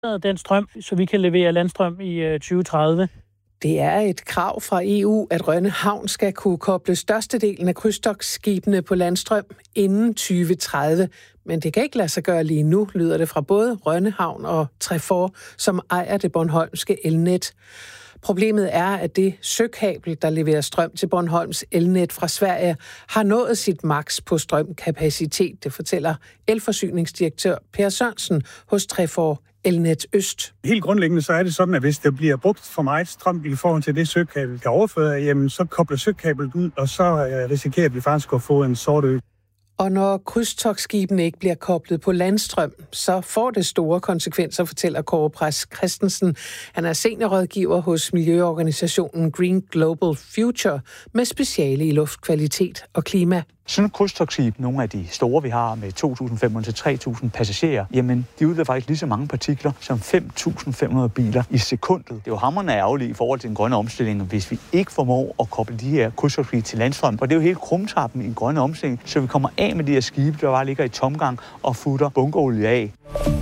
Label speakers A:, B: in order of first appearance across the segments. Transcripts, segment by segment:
A: den strøm, så vi kan levere landstrøm i 2030.
B: Det er et krav fra EU, at Rønne Havn skal kunne koble størstedelen af krydstogtskibene på landstrøm inden 2030. Men det kan ikke lade sig gøre lige nu, lyder det fra både Rønne Havn og Trefor, som ejer det bornholmske elnet. Problemet er, at det søkabel, der leverer strøm til Bornholms elnet fra Sverige, har nået sit maks på strømkapacitet, det fortæller elforsyningsdirektør Per Sørensen hos Trefor Elnet Øst.
C: Helt grundlæggende så er det sådan, at hvis der bliver brugt for meget strøm i forhold til det søkabel kan overføre, jamen så kobler søkablet ud, og så risikerer vi faktisk at få en sort ø.
B: Og når krydstogtskibene ikke bliver koblet på landstrøm, så får det store konsekvenser, fortæller Kåre Præs Christensen. Han er seniorrådgiver hos miljøorganisationen Green Global Future med speciale i luftkvalitet og klima.
D: Sådan et krydstogtskib, nogle af de store, vi har med 2.500 til 3.000 passagerer, jamen de udleder faktisk lige så mange partikler som 5.500 biler i sekundet. Det er jo hamrende ærgerligt i forhold til den grønne omstilling, hvis vi ikke formår at koble de her krydstogtskibe til landstrøm. For det er jo helt krumtappen i den grønne omstilling, så vi kommer af med de her skibe, der bare ligger i tomgang og futter bunkerolie af.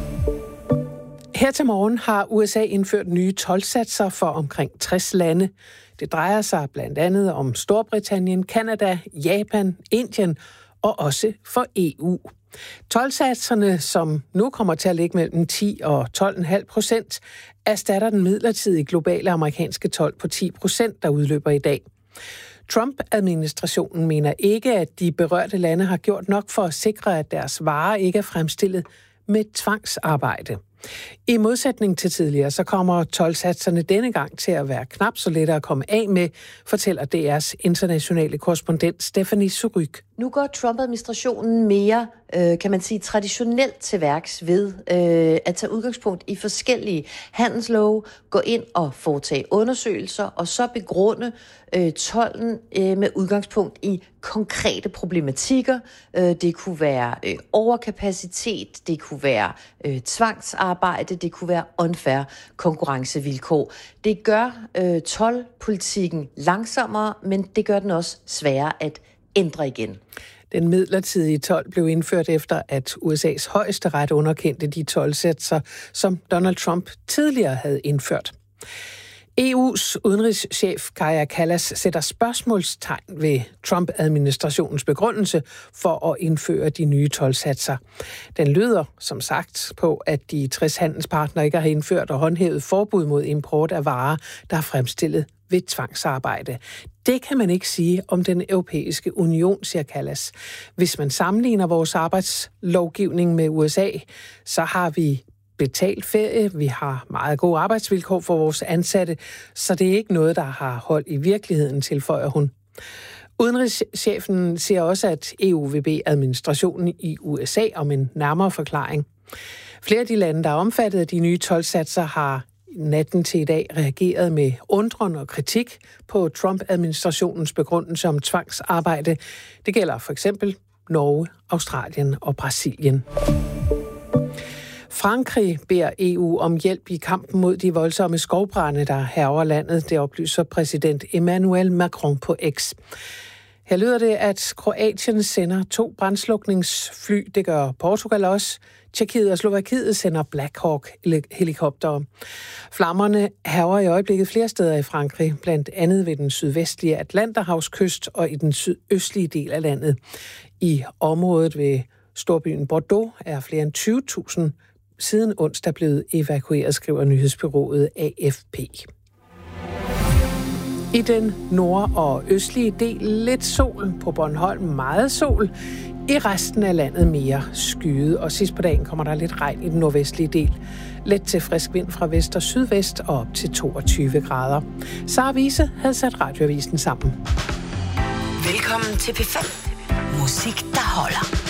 B: Her til morgen har USA indført nye toldsatser for omkring 60 lande. Det drejer sig blandt andet om Storbritannien, Canada, Japan, Indien og også for EU. Toldsatserne, som nu kommer til at ligge mellem 10 og 12,5%, erstatter den midlertidige globale amerikanske told på 10%, der udløber i dag. Trump-administrationen mener ikke, at de berørte lande har gjort nok for at sikre, at deres varer ikke er fremstillet med tvangsarbejde. I modsætning til tidligere, så kommer toldsatserne denne gang til at være knap så let at komme af med, fortæller DR's internationale korrespondent Stephanie Suryk.
E: Nu går Trump-administrationen mere, kan man sige, traditionelt til værks ved at tage udgangspunkt i forskellige handelslove, gå ind og foretage undersøgelser, og så begrunde tolden med udgangspunkt i konkrete problematikker. Det kunne være overkapacitet, det kunne være tvangsarbejde, det kunne være unfair konkurrencevilkår. Det gør toldpolitikken langsommere, men det gør den også sværere at ændre igen.
B: Den midlertidige told blev indført efter, at USA's højesteret underkendte de toldsatser, som Donald Trump tidligere havde indført. EU's udenrigschef Kaja Kallas sætter spørgsmålstegn ved Trump-administrationens begrundelse for at indføre de nye toldsatser. Den lyder, som sagt, på, at de 60 handelspartnere ikke har indført og håndhævet forbud mod import af varer, der er fremstillet ved tvangsarbejde. Det kan man ikke sige om den europæiske union, siger Kallas. Hvis man sammenligner vores arbejdslovgivning med USA, så har vi betalt ferie, vi har meget gode arbejdsvilkår for vores ansatte, så det er ikke noget, der har hold i virkeligheden, tilføjer hun. Udenrigschefen siger også, at EU vil bede administrationen i USA om en nærmere forklaring. Flere af de lande, der er omfattet af de nye toldsatser, har natten til i dag reageret med undren og kritik på Trump-administrationens begrundelse om tvangsarbejde. Det gælder for eksempel Norge, Australien og Brasilien. Frankrig beder EU om hjælp i kampen mod de voldsomme skovbrande, der hærger landet. Det oplyser præsident Emmanuel Macron på X. Her lyder det, at Kroatien sender 2 brandslukningsfly. Det gør Portugal også. Tjekkiet og Slovakiet sender Black Hawk-helikoptere. Flammerne hærger i øjeblikket flere steder i Frankrig, blandt andet ved den sydvestlige Atlanterhavskyst og i den sydøstlige del af landet. I området ved storbyen Bordeaux er flere end 20.000 siden onsdag blevet evakueret, skriver nyhedsbureauet AFP. I den nord- og østlige del lidt sol, på Bornholm meget sol, i resten af landet mere skyet, og sidst på dagen kommer der lidt regn i den nordvestlige del. Let til frisk vind fra vest og sydvest og op til 22 grader. Sara Wiese havde sat radioavisen sammen.
F: Velkommen til P5. Musik, der holder.